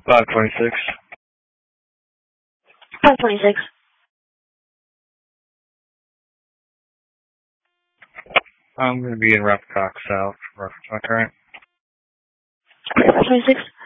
526. 526. I'm going to be in Rappacock South, reference my current. 526.